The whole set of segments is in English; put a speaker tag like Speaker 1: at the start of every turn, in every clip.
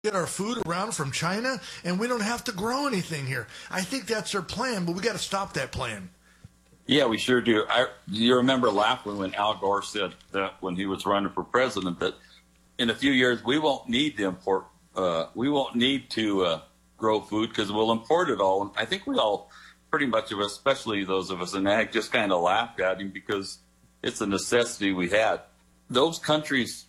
Speaker 1: get our food around from China, and we don't have to grow anything here. I think that's their plan, but we got to stop that plan.
Speaker 2: Yeah, we sure do. You remember laughing when Al Gore said that when he was running for president, that in a few years we won't need to import, we won't need to grow food because we'll import it all. And I think we all, pretty much of us, especially those of us in ag, just kind of laughed at him because it's a necessity we had. Those countries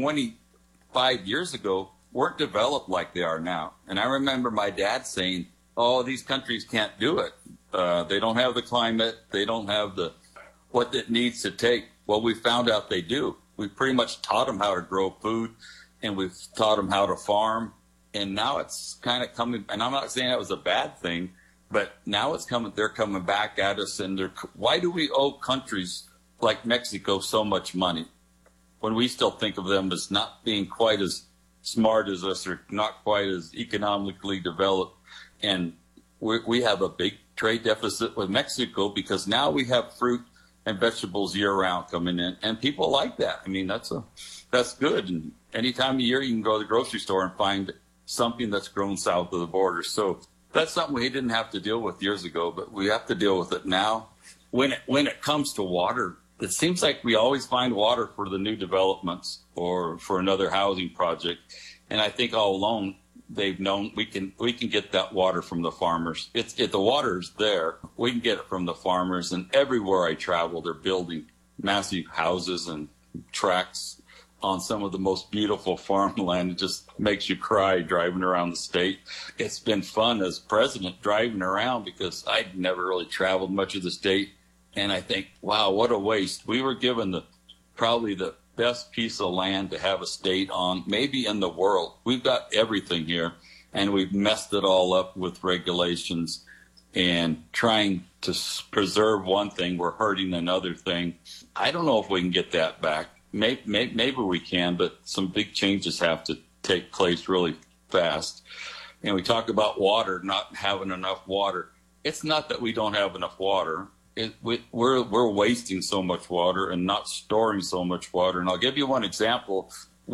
Speaker 2: 25 years ago weren't developed like they are now. And I remember my dad saying, oh, these countries can't do it. They don't have the climate. They don't have what it needs to take. Well, we found out they do. We pretty much taught them how to grow food, and we've taught them how to farm. And now it's kind of coming, and I'm not saying that was a bad thing, but now it's coming, they're coming back at us. And why do we owe countries like Mexico so much money when we still think of them as not being quite as smart as us or not quite as economically developed? And we have a big trade deficit with Mexico because now we have fruit and vegetables year-round coming in, and people like that. I mean, that's good. And any time of year you can go to the grocery store and find something that's grown south of the border. So that's something we didn't have to deal with years ago, but we have to deal with it now. When it comes to water, it seems like we always find water for the new developments or for another housing project. And I think all along they've known we can get that water from the farmers. The water's there. We can get it from the farmers. And everywhere I travel, they're building massive houses and tracks on some of the most beautiful farmland. It just makes you cry driving around the state. It's been fun as president driving around because I'd never really traveled much of the state. And I think, wow, what a waste. We were given probably the best piece of land to have a state on, maybe in the world. We've got everything here, and we've messed it all up with regulations and trying to preserve one thing. We're hurting another thing. I don't know if we can get that back. Maybe we can, but some big changes have to take place really fast. And we talk about water, not having enough water. It's not that we don't have enough water. We're wasting so much water and not storing so much water. And I'll give you one example.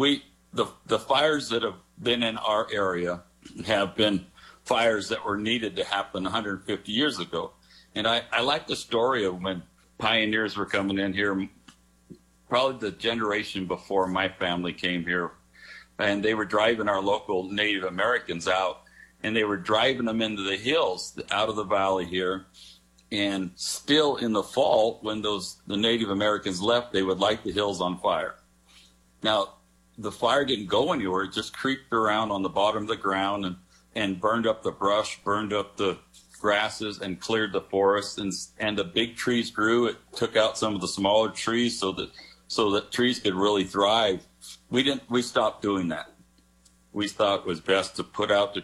Speaker 2: The fires that have been in our area have been fires that were needed to happen 150 years ago. And I like the story of when pioneers were coming in here, probably the generation before my family came here, and they were driving our local Native Americans out, and they were driving them into the hills out of the valley here. And still in the fall, when the Native Americans left, they would light the hills on fire. Now, the fire didn't go anywhere. It just creeped around on the bottom of the ground and burned up the brush, burned up the grasses, and cleared the forest. And the big trees grew. It took out some of the smaller trees so that trees could really thrive. We stopped doing that. We thought it was best to put out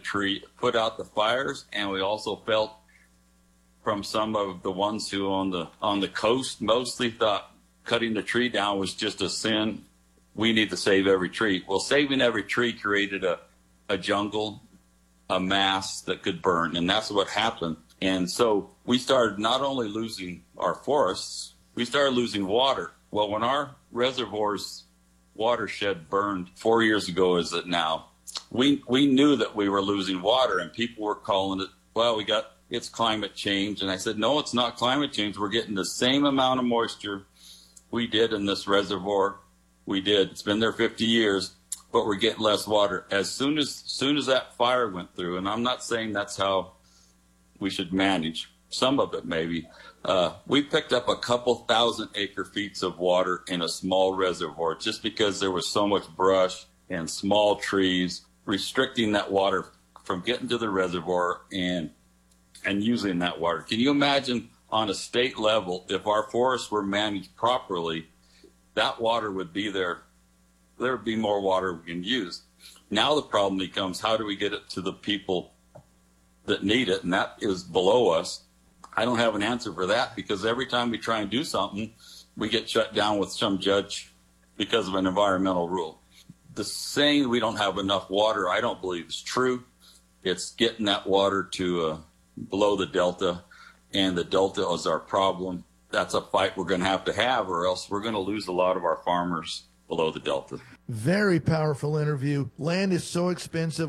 Speaker 2: the fires, and we also felt from some of the ones who on the coast mostly thought cutting the tree down was just a sin. We need to save every tree. Well, saving every tree created a jungle, a mass that could burn, and that's what happened. And so we started not only losing our forests, we started losing water. Well, when our reservoirs watershed burned 4 years ago, is it now, we knew that we were losing water, and people were calling it, well, it's climate change. And I said, no, it's not climate change. We're getting the same amount of moisture we did in this reservoir. It's been there 50 years, but we're getting less water. As soon as that fire went through, and I'm not saying that's how we should manage, some of it maybe, we picked up a couple thousand acre feet of water in a small reservoir just because there was so much brush and small trees restricting that water from getting to the reservoir and using that water. Can you imagine on a state level, if our forests were managed properly, that water would be there. There would be more water we can use. Now the problem becomes, how do we get it to the people that need it? And that is below us. I don't have an answer for that because every time we try and do something, we get shut down with some judge because of an environmental rule. The saying we don't have enough water, I don't believe is true. It's getting that water to below the delta, and the delta is our problem. That's a fight we're going to have, or else we're going to lose a lot of our farmers below the delta.
Speaker 1: Very powerful interview. Land is so expensive.